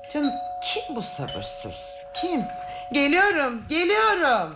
Canım, kim bu sabırsız? Kim? Geliyorum, geliyorum.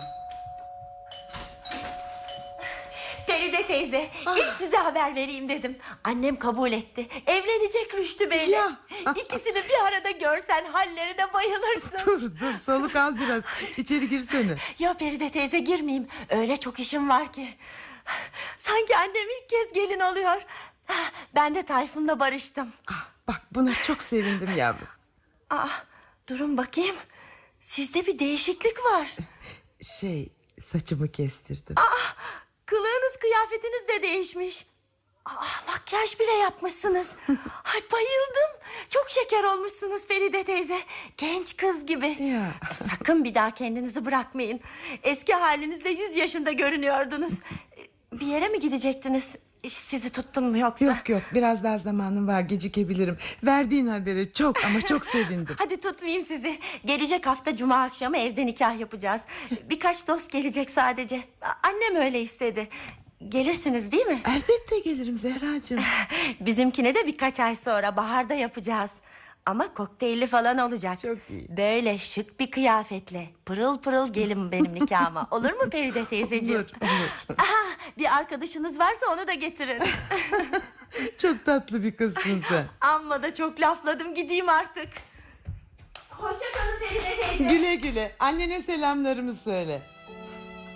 Feride teyze, ilk size haber vereyim dedim. Annem kabul etti. Evlenecek Rüştü Bey'le. Ya. İkisini bir arada görsen hallerine bayılırsın. Dur, soluk al biraz. İçeri girsene. Ya Feride teyze, girmeyeyim. Öyle çok işim var ki. Sanki annem ilk kez gelin oluyor. Ben de Tayfun'la barıştım. Bak, buna çok sevindim yavrum. Durun bakayım. Sizde bir değişiklik var. Saçımı kestirdim. Kılığınız, kıyafetiniz de değişmiş. Makyaj bile yapmışsınız. Ay, bayıldım. Çok şeker olmuşsunuz Feride teyze. Genç kız gibi. Ya. Sakın bir daha kendinizi bırakmayın. Eski halinizde 100 yaşında görünüyordunuz. Bir yere mi gidecektiniz? Sizi tuttum mu yoksa? Yok, biraz daha zamanım var, gecikebilirim. Verdiğin haberi çok ama çok sevindim. Hadi tutmayayım sizi. Gelecek hafta cuma akşamı evde nikah yapacağız. Birkaç dost gelecek sadece. Annem öyle istedi. Gelirsiniz değil mi? Elbette gelirim Zehracığım. Bizimkine de birkaç ay sonra baharda yapacağız. Ama kokteylli falan olacak. Çok iyi. Böyle şık bir kıyafetle pırıl pırıl gelin benim nikahıma. Olur mu Feride teyzeciğim? Olur. Bir arkadaşınız varsa onu da getirin. Çok tatlı bir kızsın sen. Amma da çok lafladım, gideyim artık. Hoşça kalın Feride teyze. Güle güle. Annene selamlarımı söyle.